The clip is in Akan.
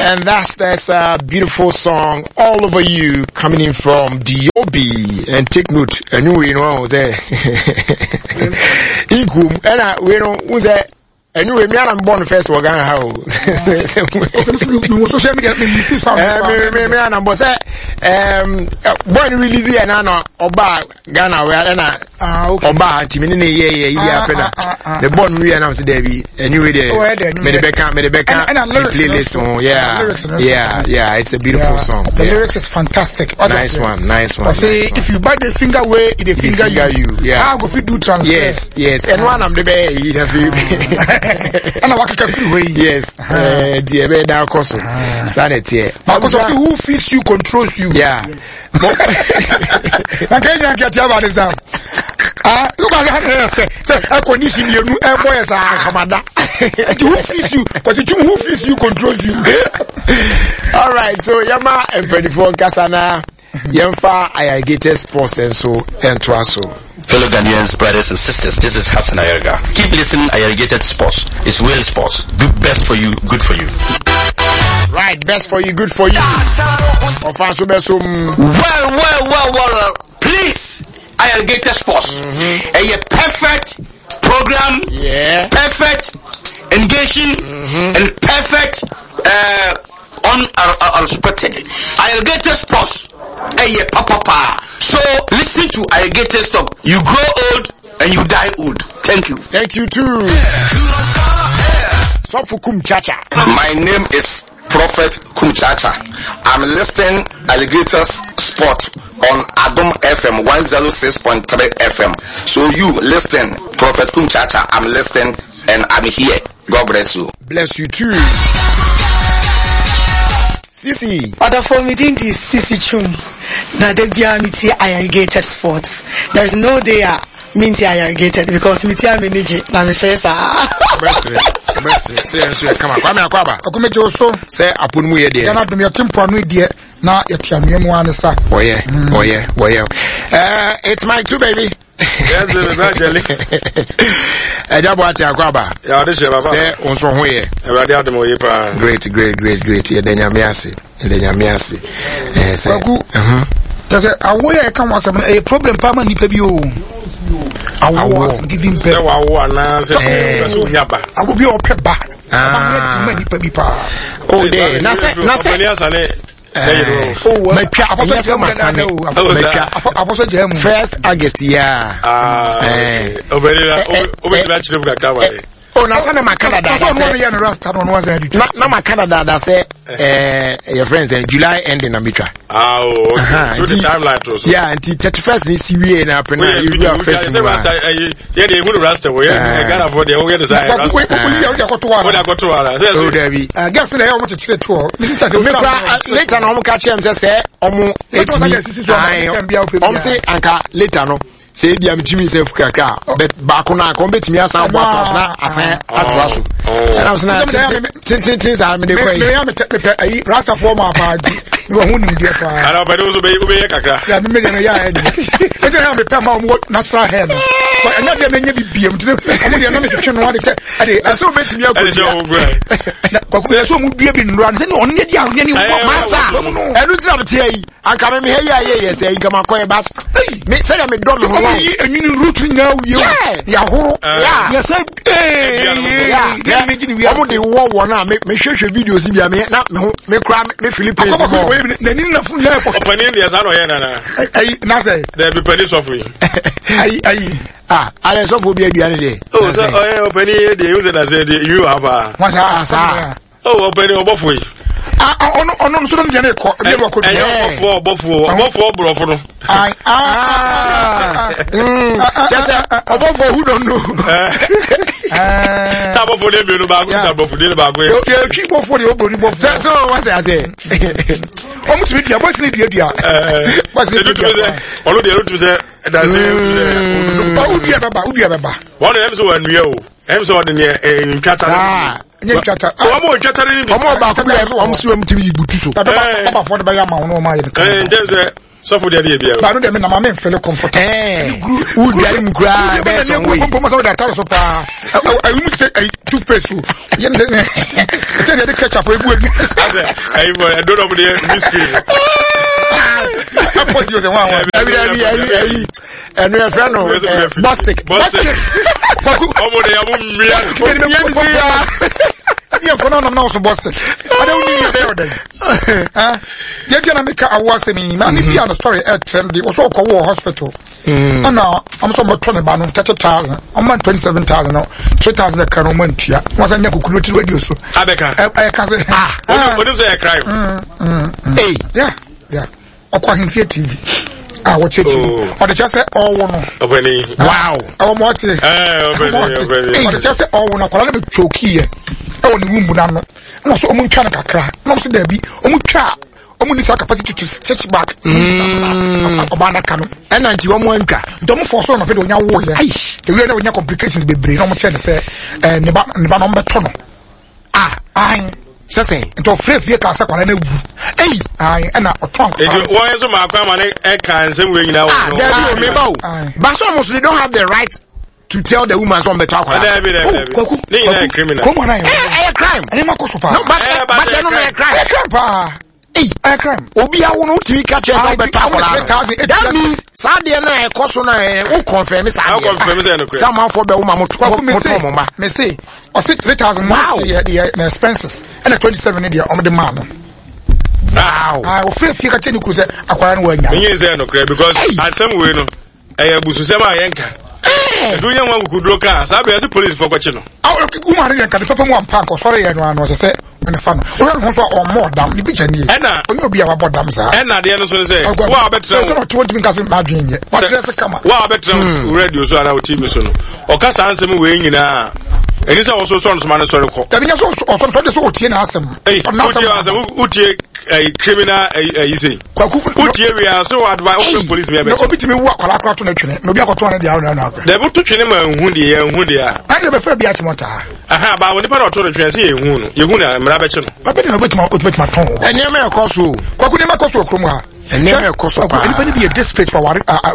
And that's a beautiful song, All Over You, coming in from D.O.B. And take note, anyway, you know, there. Igum, and we know, who's that? Anyway, me I'm born first we're gonna how. Social media me I'm boss born release here na oba Ghana we na oba timini ne ye apena the born we na say there be anyway there me the beka playlist yeah it's a beautiful song. The lyrics is fantastic. Nice one. Say if you buy the finger way it the finger you how go fit do transfer. Yes and one am the be and I walk way. Yes. The be da koso. Sanity. Because who feeds you controls you. Yeah. I can't get about this down. Look at that. Air condition you boys are commander. Who feeds you? But who feeds you controls you. All right, so Yama and 24 Kasana Yemfa Irrigated Sports and so and Twaso. Fellow Ghanaians, brothers and sisters, this is Hassan Ayaga. Keep listening. Irrigated Sports. It's real sports. Do best for you, good for you. Right, best for you, good for you. Well. Please, Irrigated Sports. A perfect program. Yeah. Perfect engaging and perfect unexpected. Irrigated Sports. Papa. So listen to Irrigated Stop. You grow old and you die old. Thank you. Thank you too. Sofukum Chacha. My name is Prophet Kumchacha. I'm listening Alligators Sport on Adom FM 106.3 FM. So you listen, Prophet Kumchacha. I'm listening and I'm here. God bless you. Bless you too. Sisi. Other for me didn't is Sisi Chum. That the BMT Irrigated Sports. There's no day minty irrigated because minty manage na me stress Say come on. Kwame akwaba. Akomeje oso. Say aponu mu ye de. Na dum ye tempo no de na ye tiamie mu ansa. Oye. It's my two baby. Yes, exactly. Ejabo ati akwaba. Yeah, this is baba. Say onso ho ye. Everybody had them way pa. Great. Ye de nyame ase. Say. That's a come was a problem pa man nipa bi o. Awo giving birth. Say wawo na say so nyaba. Awo bi o pe ba. Man nipa bi pa. Oh dey. Na say First August, yeah. Oh, now some of my Canada. My Canada. That say, your friends July ending Amitra. The timeline also. Yeah, and 31st this year and up and you are first. Yeah, they would rust away. I got about the other side. Oh, Debbie. Guess what I want to trade to. Later on, catch him, say, say, Anka, later no. Say the Jimmy self kaka, but Bakuna combat me as I was not as I was. And I was not things I'm in the way. Rasta former party. You are winning the car. I don't know, baby, kaka. Yeah, I have a permanent natural hair. But another many BM to them. I'm going to say, I saw bet me up. So would be in runs and only young massa. I don't have a tea. I come here, yes, I come acquire about. Me say I'm a drum. And you root now, Yahoo, yes, yeah, I'm the war one. Make sure videos in the not me cram, me Philip. Then in the full level of Panini, I there be police of me. I saw for be a day. Oh, Penny, they use it as you have a. Oh, Penny, above we. On so dem ko dem ko bofo brofo just above who don't know above dem be no ba go above dem ba go you keep bofo the obori bofo so what I say almost be dia boss ni dia boss ni dia olo dey to say that's ubi baba one dem so anua o em so de ne nkata Nyekata. Omo nkata ni bi. Omo ba ko be am so am timi butu so. Baba for the baya ma no ma ye. Dem say So for the idea. But I don't mean I'm feeling comfortable. Who didn't cry? Best way. I will say toothpaste. You know, the ketchup. I don't know the mystery. I put you the one. And we are friend of Bostic. Yeah, for no no so Boston. I don't need a building. You can make a was me. Man, if you on a story at trend, the also called hospital. Oh no, I'm so much 30,000. I'm 27,000 now. 3,000 a car went here. Was I never could radio so. I can't say what is a crime? Hey, yeah. Aquahin TV. I watch it. Or the just say all one. Wow. Oh, what's it? Or the just say all one. I'll be choke here. Oh, the woman, and also Omuncana crack. No, so there be Omucha. Omunisa capacity to stretch back. Obana Kano. And Antiwamuanka. Don't force on of it when you're warrior. The real when your complications be brain. Almost said, and the number tunnel. I say, and to free vehicles. Hey, and a trunk. Why is my crime? I can't say we now. But almost they don't have the right to tell the woman from the talk. Criminal. Come on, a crime. No, but I don't know a crime. A crime. Obia won't catch us on the talk. That means Saturday and I who confirm it. Somehow for the woman may say, or 3,000 the expenses and a 27 in the the man. Wow. I will feel if you can cruise acquiring one. Because at some way, I Bususema Yanka. Do you want to do cars? I'll be as a police for watching. Oh, woman can put one pack or sorry, and was a set when the fun. Or more down the beach and you. Anna, will be about them, sir. And at the end of the day, wow, better 20 minutes in margin yet. What does it come up? Wow, better radio so our team is on. Or cast answer me weighing in a. It is also some man story. There is also some sort of awesome. Who take a criminal easy. We are so advised police. No, me walk a lot to no be got 200 now. They will touch him who they are. I never feel be at Monta. Aha, but when the part of the train, you who are Marabeton. I better with my phone. And never cost you. Kwakuna Koso Kruma. And never cost of anybody be a dispatch for